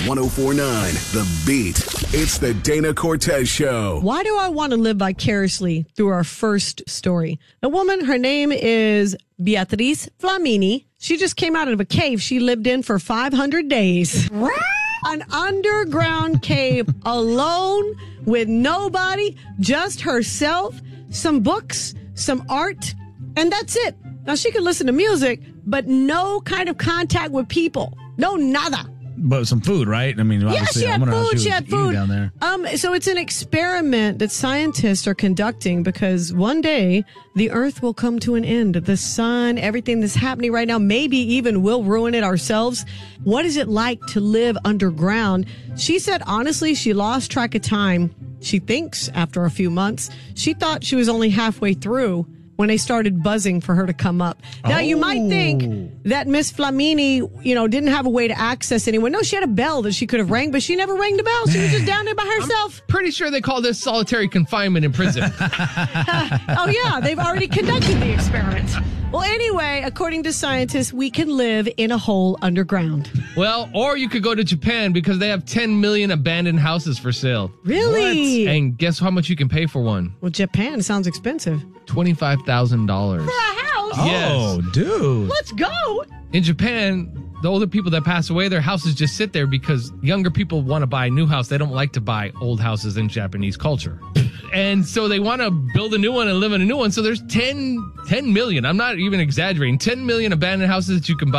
104.9 The Beat. It's the Dana Cortez Show. Why do I want to live vicariously through our first story? A woman, her name is Beatriz Flamini. She just came out of a cave she lived in for 500 days. An underground cave alone with nobody, just herself, some books, some art, and that's it. Now, she could listen to music, but no kind of contact with people. No nada. But some food, right? I mean, yeah, she had food. She had food down there. So it's an experiment that scientists are conducting because one day the Earth will come to an end. The sun, everything that's happening right now, maybe even we'll ruin it ourselves. What is it like to live underground? She said, honestly, she lost track of time. She thinks after a few months, she thought she was only halfway through when they started buzzing for her to come up. Now, you might think that Miss Flamini, didn't have a way to access anyone. No, she had a bell that she could have rang, but she never rang the bell. She was just down there by herself. I'm pretty sure they call this solitary confinement in prison. Oh, yeah. They've already conducted the experiment. Well, anyway, according to scientists, we can live in a hole underground. Well, or you could go to Japan because they have 10 million abandoned houses for sale. Really? What? And guess how much you can pay for one? Well, Japan sounds expensive. $25,000. For a house? Oh, Yes. dude. Let's go. In Japan, the older people that pass away, their houses just sit there because younger people want to buy a new house. They don't like to buy old houses in Japanese culture. And so they want to build a new one and live in a new one. So there's 10 million. I'm not even exaggerating. 10 million abandoned houses that you can buy.